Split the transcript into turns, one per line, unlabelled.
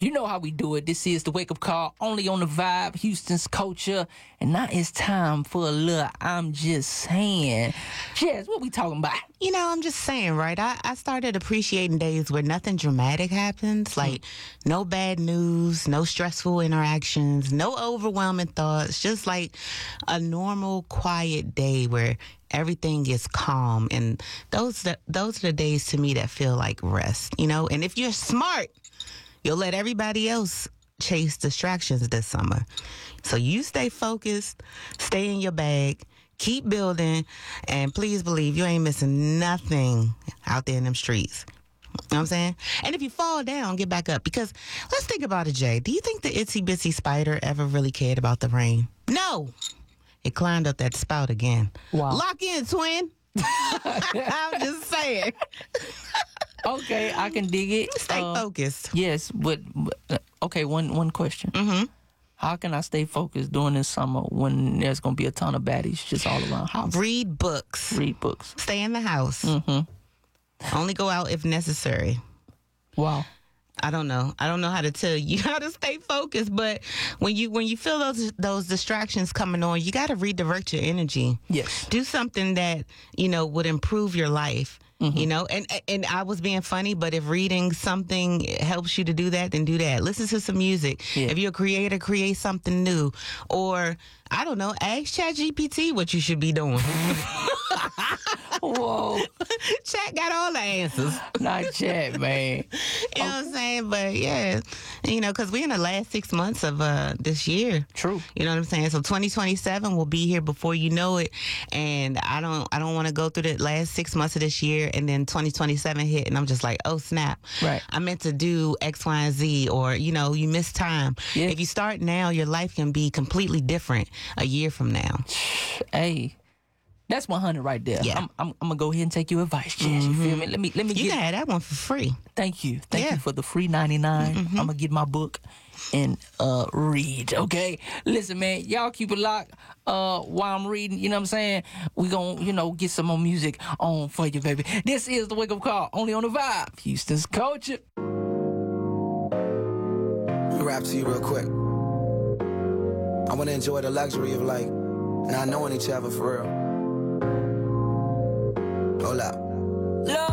You know how we do it. This is the Wake Up Call, only on the Vibe, Houston's culture. And now it's time for a little I'm Just Saying. Jazz, what we talking about?
You know, I'm just saying, right? I started appreciating days where nothing dramatic happens. Like, no bad news, no stressful interactions, no overwhelming thoughts. Just like a normal, quiet day where everything is calm. And those are the days to me that feel like rest, you know? And if you're smart, you'll let everybody else chase distractions this summer. So you stay focused, stay in your bag, keep building, and please believe you ain't missing nothing out there in them streets. You know what I'm saying? And if you fall down, get back up. Because let's think about it, Jay. Do you think the itsy bitsy spider ever really cared about the rain? No. It climbed up that spout again.
Wow.
Lock in, twin. I'm just saying.
Okay, I can dig it.
Stay focused.
Yes, but okay, one question.
Mm-hmm.
How can I stay focused during this summer when there's going to be a ton of baddies just all around the house?
Read books.
Read books.
Stay in the house.
Mm-hmm.
Only go out if necessary.
Wow.
I don't know how to tell you how to stay focused, but when you feel those distractions coming on, you got to redirect your energy.
Yes.
Do something that, you know, would improve your life. Mm-hmm. You know, and I was being funny, but if reading something helps you to do that, then do that. Listen to some music. Yeah. If you're a creator, create something new. Or, I don't know, ask ChatGPT what you should be doing.
Whoa.
Chat got all the answers.
Not Chat, man.
You know what I'm saying? But yeah, you know, because we're in the last 6 months of this year.
True.
You know what I'm saying? So 2027 will be here before you know it. And I don't want to go through the last 6 months of this year and then 2027 hit and I'm just like, oh snap.
Right.
I meant to do X, Y, and Z, or, you know, you missed time.
Yeah.
If you start now, your life can be completely different a year from now.
Hey. That's 100 right there.
Yeah.
I'm gonna go ahead and take your advice, Jazz. You feel me? Let me
You can have that one for free.
Thank you for the free 99. I'm gonna get my book and read. Okay, listen, man, y'all keep it locked. While I'm reading, you know what I'm saying, we gonna, you know, get some more music on for you, baby. This is the Wake Up Call, only on the Vibe, Houston's culture.
Rap to you real quick. I wanna enjoy the luxury of like not knowing each other for real. Hold up.
Love